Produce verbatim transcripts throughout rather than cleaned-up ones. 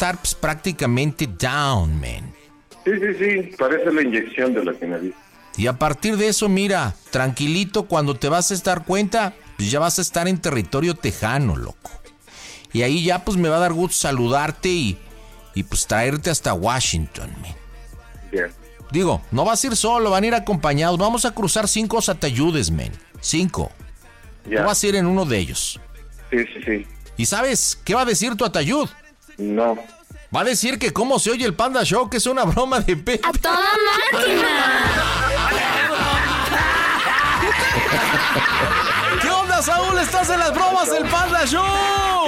estar pues, prácticamente down, man. Sí, sí, sí, parece la inyección de la que me dice. Y a partir de eso, mira, tranquilito, cuando te vas a dar cuenta, pues ya vas a estar en territorio tejano, loco. Y ahí ya pues me va a dar gusto saludarte y, y pues traerte hasta Washington, man. Bien. Digo, no vas a ir solo, van a ir acompañados. Vamos a cruzar cinco satayudes, men. Cinco. Ya. Tú vas a ir en uno de ellos. Sí, sí, sí. ¿Y sabes qué va a decir tu atayud? No. Va a decir que cómo se oye el Panda Show, que es una broma de Pepe. ¡A toda máquina! ¿Qué onda, Saúl? ¿Estás en las bromas del Panda Show?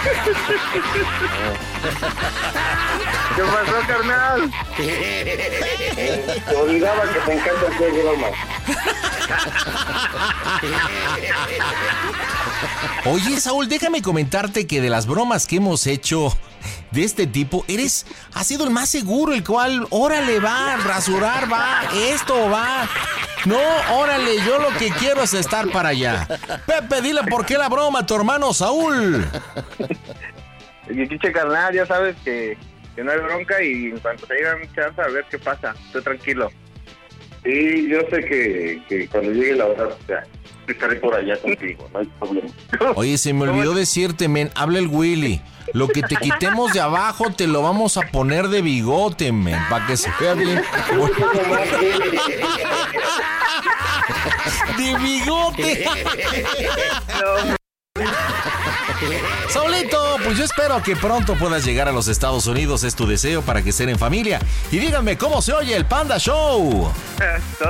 ¿Qué pasó, carnal? Te olvidaba que te encanta hacer bromas. Oye, Saúl, déjame comentarte que de las bromas que hemos hecho de este tipo, eres, has sido el más seguro, el cual, órale, va, rasurar, va, esto va. No, órale, yo lo que quiero es estar para allá. Pepe, dile por qué la broma a tu hermano Saúl. Chiche, carnal, ya sabes que, que no hay bronca y en cuanto te digan chance a ver qué pasa, estoy tranquilo. Sí, yo sé que, que cuando llegue la hora, o sea, estaré por allá contigo, no hay problema. Oye, se me olvidó decirte, men, habla el Willy. Lo que te quitemos de abajo te lo vamos a poner de bigote, men, para que se vea bien. De bigote. Saulito, pues yo espero que pronto puedas llegar a los Estados Unidos, es tu deseo para que estén en familia. Y díganme cómo se oye el Panda Show.